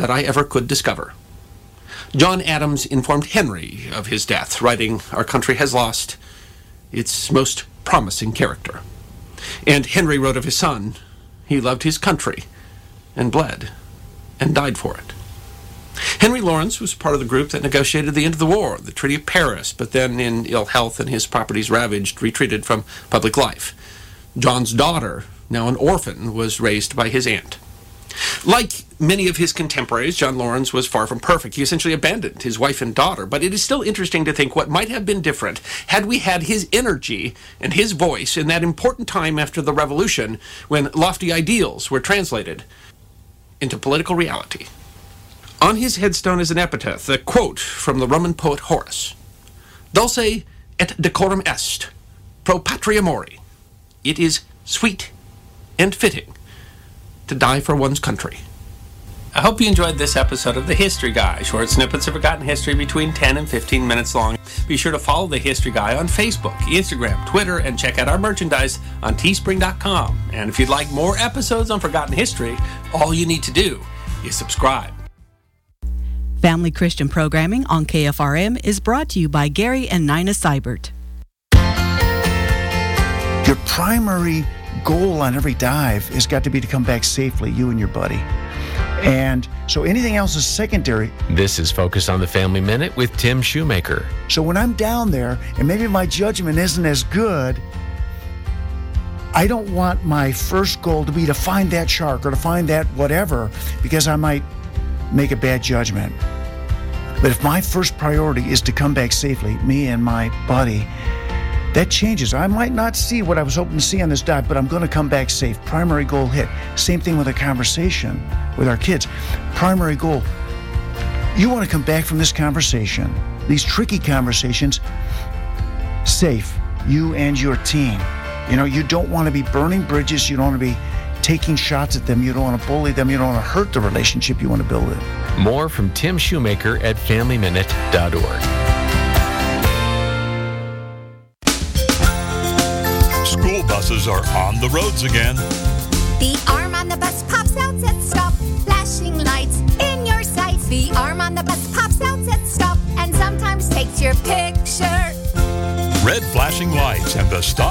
that I ever could discover. John Adams informed Henry of his death, writing, "Our country has lost its most promising character." And Henry wrote of his son, "He loved his country and bled and died for it." Henry Lawrence was part of the group that negotiated the end of the war, the Treaty of Paris, but then in ill health and his properties ravaged, retreated from public life. John's daughter, now an orphan, was raised by his aunt. Like many of his contemporaries, John Lawrence was far from perfect. He essentially abandoned his wife and daughter, but it is still interesting to think what might have been different had we had his energy and his voice in that important time after the Revolution when lofty ideals were translated into political reality. On his headstone is an epitaph, a quote from the Roman poet Horace. "Dulce et decorum est, pro patria mori." It is sweet and fitting to die for one's country. I hope you enjoyed this episode of The History Guy, short snippets of forgotten history between 10 and 15 minutes long. Be sure to follow The History Guy on Facebook, Instagram, Twitter, and check out our merchandise on teespring.com. And if you'd like more episodes on forgotten history, all you need to do is subscribe. Family Christian programming on KFRM is brought to you by Gary and Nina Seibert. Your primary goal on every dive has got to be to come back safely, you and your buddy. And so anything else is secondary. This is Focus on the Family Minute with Tim Shoemaker. So when I'm down there and maybe my judgment isn't as good, I don't want my first goal to be to find that shark or to find that whatever, because I might make a bad judgment. But if my first priority is to come back safely, me and my buddy, that changes. I might not see what I was hoping to see on this dive, but I'm going to come back safe. Primary goal hit. Same thing with a conversation with our kids. Primary goal. You want to come back from this conversation, these tricky conversations, safe, you and your team. You know, you don't want to be burning bridges. You don't want to be taking shots at them. You don't want to bully them. You don't want to hurt the relationship you want to build it. More from Tim Shoemaker at FamilyMinute.org. School buses are on the roads again. The arm on the bus pops out, says stop. Flashing lights in your sights. The arm on the bus pops out, says stop. And sometimes takes your picture. Red flashing lights and the stop